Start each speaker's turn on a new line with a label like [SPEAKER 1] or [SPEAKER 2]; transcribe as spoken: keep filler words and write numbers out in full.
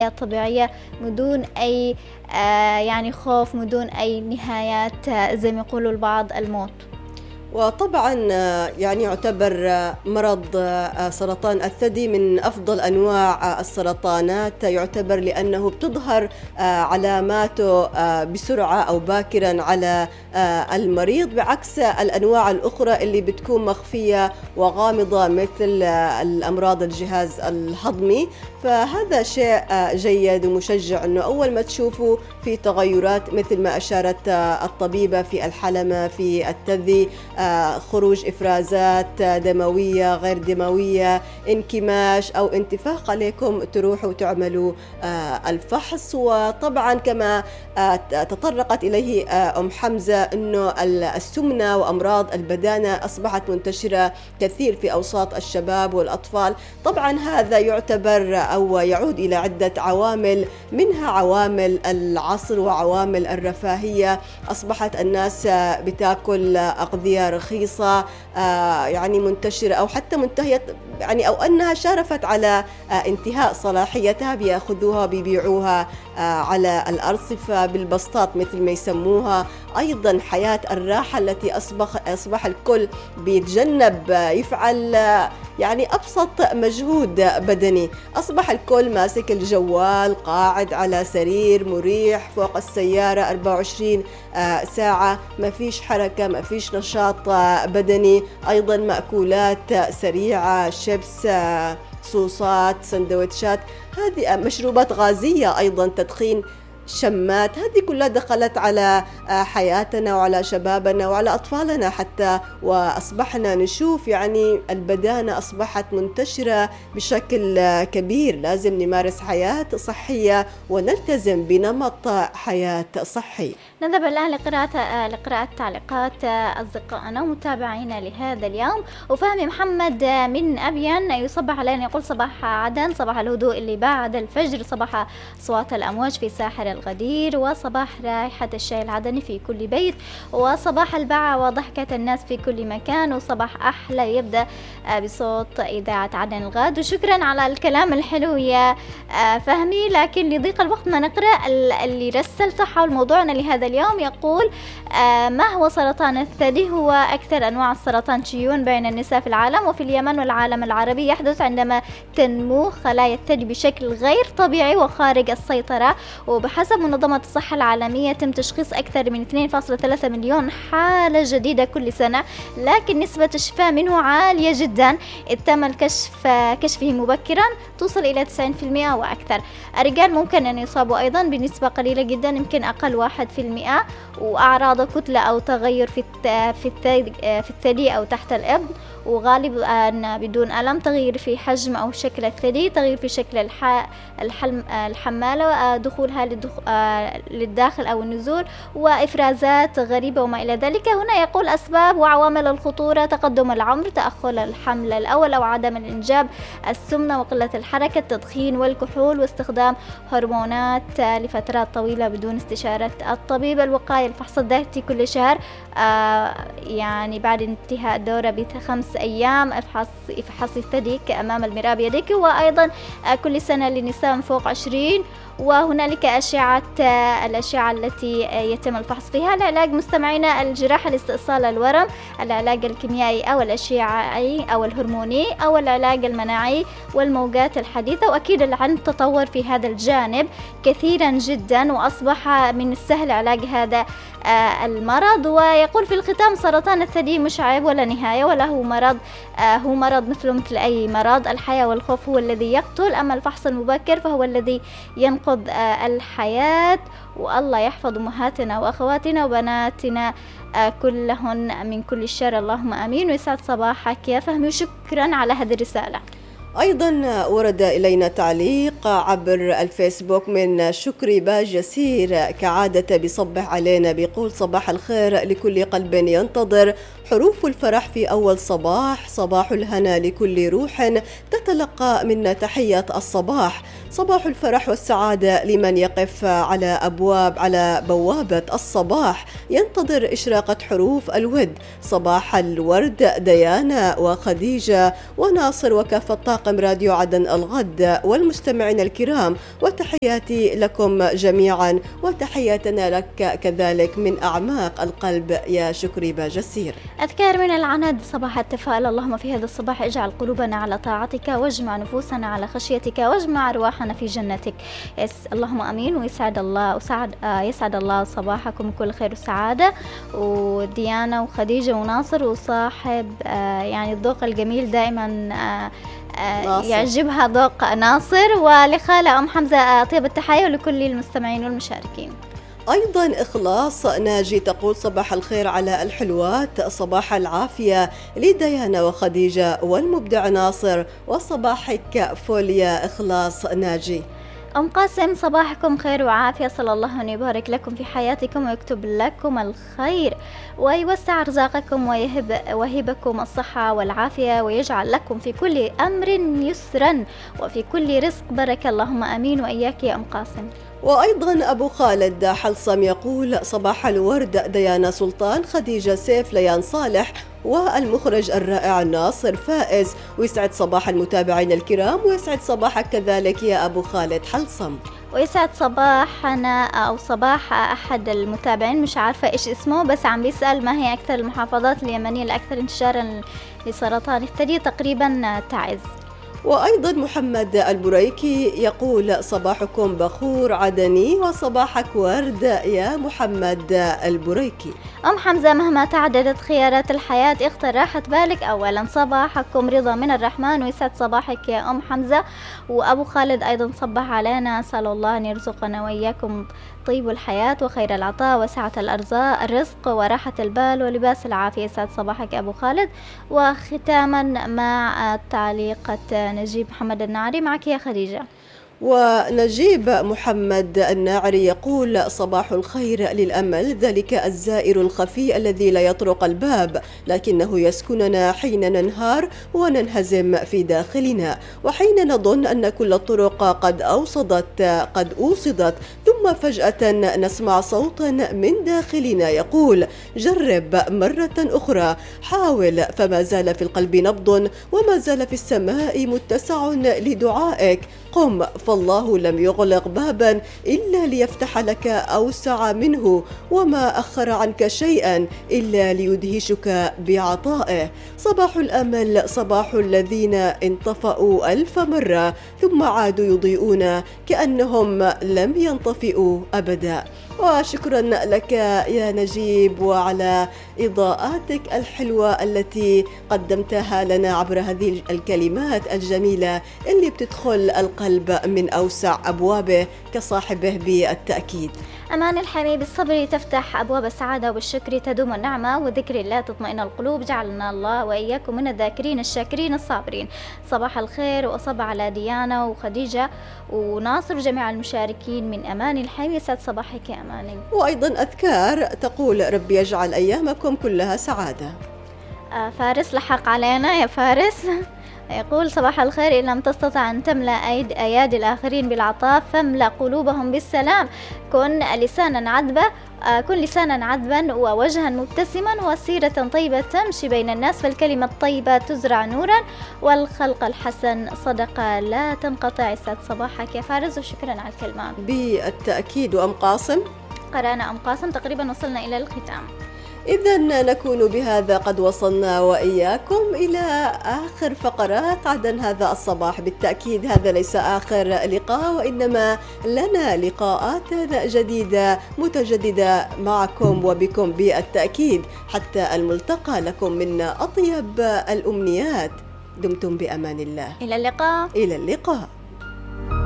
[SPEAKER 1] حياة طبيعية بدون أي يعني خوف، بدون أي نهايات زي ما يقولوا البعض الموت.
[SPEAKER 2] وطبعا يعني يعتبر مرض سرطان الثدي من أفضل أنواع السرطانات، يعتبر لأنه بتظهر علاماته بسرعة أو باكرا على المريض، بعكس الأنواع الأخرى اللي بتكون مخفية وغامضة مثل الأمراض الجهاز الهضمي. فهذا شيء جيد ومشجع أنه أول ما تشوفوا في تغيرات مثل ما أشارت الطبيبة في الحلمة في الثدي، خروج إفرازات دموية غير دموية، انكماش أو انتفاخ، عليكم تروحوا تعملوا الفحص. وطبعا كما تطرقت إليه أم حمزة أنه السمنة وأمراض البدانة أصبحت منتشرة كثير في أوساط الشباب والأطفال. طبعا هذا يعتبر أو يعود إلى عدة عوامل، منها عوامل العصر وعوامل الرفاهية. أصبحت الناس بتاكل أغذية رخيصة يعني منتشرة أو حتى منتهية، يعني أو أنها شارفت على انتهاء صلاحيتها، بيأخذوها بيبيعوها على الأرصفة بالبسطات مثل ما يسموها. أيضا حياة الراحة التي أصبح, أصبح الكل بيتجنب يفعل يعني أبسط مجهود بدني، أصبح الكل ماسك الجوال، قاعد على سرير مريح فوق السيارة أربعة وعشرين ساعة، ما فيش حركة، ما فيش نشاط بدني. أيضا مأكولات سريعة، شيبس، صوصات، سندوتشات، هذه مشروبات غازية، أيضا تدخين، شمات، هذه كلها دخلت على حياتنا وعلى شبابنا وعلى أطفالنا حتى، وأصبحنا نشوف يعني البدانة أصبحت منتشرة بشكل كبير. لازم نمارس حياة صحية ونلتزم بنمط حياة صحي.
[SPEAKER 1] نذهب الآن لقراءة لقراءة تعليقات أصدقائنا ومتابعينا لهذا اليوم. وفهمي محمد من أبين يصبح علينا، يقول صباح عدن، صباح الهدوء اللي بعد الفجر، صباح أصوات الأمواج في ساحل الغدير، وصباح رائحة الشاي العدني في كل بيت، وصباح البعة وضحكة الناس في كل مكان، وصباح أحلى يبدأ بصوت إذاعة عدن الغد. وشكرا على الكلام الحلو يا فهمي، لكن لضيق الوقت ما نقرأ اللي رسلته حول موضوعنا لهذا اليوم. يقول ما هو سرطان الثدي؟ هو أكثر أنواع السرطان شيوعا بين النساء في العالم، وفي اليمن والعالم العربي يحدث عندما تنمو خلايا الثدي بشكل غير طبيعي وخارج السيطرة. وبحسب منظمة الصحة العالمية يتم تشخيص أكثر من اثنين فاصلة ثلاثة مليون حالة جديدة كل سنة، لكن نسبة الشفاء منه عالية جدا. تم الكشف كشفه مبكرا توصل إلى تسعين بالمئة وأكثر. الرجال ممكن أن يصابوا أيضا بنسبة قليلة جدا، يمكن أقل واحد في المئة، وأعراض كتلة أو تغير في في في الثدي أو تحت الإبط، وغالبا بدون ألم، تغيير في حجم أو شكل الثدي، تغيير في شكل الح... الحلم... الحمالة، دخولها للداخل أو النزول، وإفرازات غريبة وما إلى ذلك. هنا يقول أسباب وعوامل الخطورة: تقدم العمر، تأخر الحمل الأول أو عدم الإنجاب، السمنة وقلة الحركة، التدخين والكحول، واستخدام هرمونات لفترات طويلة بدون استشارة الطبيب. الوقاية: الفحص الذاتي كل شهر، آه يعني بعد انتهاء الدورة بخمس أيام افحص افحصي ثديك أمام المرآة بيدك، وأيضا آه كل سنة للنساء من فوق عشرين. وهنالك أشعة الأشعة التي يتم الفحص فيها. العلاج مستمعينا: الجراحة لاستئصال الورم، العلاج الكيميائي أو الأشعاعي أو الهرموني، أو العلاج المناعي والموجات الحديثة. وأكيد العلم تطور في هذا الجانب كثيرا جدا، وأصبح من السهل علاج هذا المرض. ويقول في الختام: سرطان الثدي مش عيب ولا نهاية، ولا هو مرض، هو مرض مثله مثل أي مرض. الحياة والخوف هو الذي يقتل، أما الفحص المبكر فهو الذي ينقذ الحياة. والله يحفظ أمهاتنا وأخواتنا وبناتنا كلهن من كل الشر، اللهم آمين. ويسعد صباحك يا فهمي، وشكرا على هذه الرسالة.
[SPEAKER 2] أيضا ورد إلينا تعليق عبر الفيسبوك من شكري باجسير، كعادة بيصبح علينا، بيقول: صباح الخير لكل قلب ينتظر حروف الفرح في أول صباح، صباح الهنا لكل روح تتلقى منا تحية الصباح. صباح الفرح والسعادة لمن يقف على أبواب على بوابة الصباح ينتظر إشراقة حروف الود. صباح الورد ديانا وخديجة وناصر وكافة طاقم راديو عدن الغد والمستمعين الكرام، وتحياتي لكم جميعا وتحياتنا لك كذلك من أعماق القلب يا شكري باجسير.
[SPEAKER 1] أذكار من العناد صباح التفاؤل. اللهم في هذا الصباح اجعل قلوبنا على طاعتك، واجمع نفوسنا على خشيتك، واجمع أرواحنا في جنتك. يس اللهم أمين. ويسعد الله وسعد آه يسعد الله صباحكم كل خير وسعادة. وديانا وخديجة وناصر وصاحب آه يعني الذوق الجميل دائما آه آه يعجبها ذوق ناصر، ولخالة أم حمزة آه طيب التحية ولكل المستمعين والمشاركين.
[SPEAKER 2] أيضا إخلاص ناجي تقول صباح الخير على الحلوات، صباح العافية لديانا وخديجة والمبدع ناصر، وصباحك فل يا إخلاص ناجي.
[SPEAKER 1] أم قاسم صباحكم خير وعافية، صلى الله أن يبارك لكم في حياتكم ويكتب لكم الخير ويوسع رزاقكم ويهب ويهبكم الصحة والعافية ويجعل لكم في كل أمر يسرا وفي كل رزق بركة، اللهم أمين وإياك يا أم قاسم.
[SPEAKER 2] وأيضا أبو خالد حلصم يقول صباح الورد ديانا سلطان، خديجة سيف، ليان صالح، والمخرج الرائع ناصر فائز، ويسعد صباح المتابعين الكرام ويسعد صباحك كذلك يا أبو خالد حلصم.
[SPEAKER 1] ويسعد صباحنا أو صباح أحد المتابعين مش عارفة إيش اسمه بس عم بيسأل ما هي أكثر المحافظات اليمنية الأكثر انتشارا لسرطان الثدي، تقريبا تعز.
[SPEAKER 2] وأيضا محمد البريكي يقول صباحكم بخور عدني وصباحك ورد يا محمد البريكي.
[SPEAKER 1] أم حمزة مهما تعددت خيارات الحياة اختر راحة بالك أولا، صباحكم رضا من الرحمن ويسعد صباحك يا أم حمزة. وأبو خالد أيضا صبح علينا، أسأل الله أن يرزقنا وإياكم طيب الحياة وخير العطاء وسعة الأرزاق الرزق وراحة البال ولباس العافية، يسعد صباحك أبو خالد. وختاما مع تعليقة نجيب محمد النعري، معك يا خديجة.
[SPEAKER 2] ونجيب محمد الناعري يقول صباح الخير للأمل، ذلك الزائر الخفي الذي لا يطرق الباب لكنه يسكننا حين ننهار وننهزم في داخلنا، وحين نظن أن كل الطرق قد أوصدت قد أوصدت ثم فجأة نسمع صوتا من داخلنا يقول جرب مرة أخرى، حاول، فما زال في القلب نبض وما زال في السماء متسع لدعائك، قم فالله لم يغلق بابا إلا ليفتح لك أوسع منه، وما أخر عنك شيئا إلا ليدهشك بعطائه. صباح الأمل صباح الذين انطفأوا ألف مرة ثم عادوا يضيئون كأنهم لم ينطفئوا أبدا. وشكرا لك يا نجيب وعلى إضاءاتك الحلوة التي قدمتها لنا عبر هذه الكلمات الجميلة اللي بتدخل القلب من أوسع أبوابه كصاحبه بالتأكيد.
[SPEAKER 1] أمان الحمي بالصبر تفتح أبواب السعادة وبالشكر تدوم النعمة وذكر الله تطمئن القلوب، جعلنا الله وإياكم من الذاكرين الشاكرين الصابرين. صباح الخير وأصب على ديانا وخديجة وناصر وجميع المشاركين من أمان الحمي، يسعد صباحك يا أماني.
[SPEAKER 2] وأيضا أذكار تقول ربي يجعل أيامكم كلها سعادة.
[SPEAKER 1] آه فارس لحق علينا يا فارس يقول صباح الخير، إن لم تستطع أن تملأ أيد أيادي الآخرين بالعطاء فاملأ قلوبهم بالسلام، كن لسانا عذبا كن لسانا عذبا ووجها مبتسما وسيرة طيبة تمشي بين الناس، فالكلمة الطيبة تزرع نورا والخلق الحسن صدقة لا تنقطع. يسعد صباحك يا فارس وشكرا على الكلمات.
[SPEAKER 2] بالتأكيد. وأم قاسم
[SPEAKER 1] قرأنا أم قاسم، تقريبا وصلنا إلى الختام.
[SPEAKER 2] إذن نكون بهذا قد وصلنا وإياكم إلى آخر فقرات عدن هذا الصباح. بالتأكيد هذا ليس آخر لقاء وإنما لنا لقاءات جديدة متجددة معكم وبكم بالتأكيد. حتى الملتقى لكم من أطيب الأمنيات، دمتم بأمان الله.
[SPEAKER 1] إلى اللقاء.
[SPEAKER 2] إلى اللقاء.